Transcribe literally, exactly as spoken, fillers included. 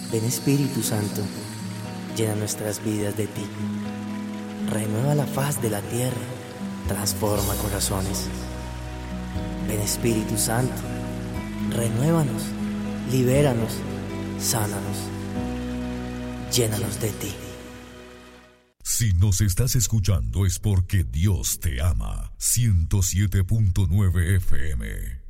Ven Espíritu Santo, llena nuestras vidas de ti. Renueva la faz de la tierra, transforma corazones. Ven Espíritu Santo, renuévanos, libéranos, sánanos, llénanos de ti. Si nos estás escuchando es porque Dios te ama. ciento siete punto nueve F M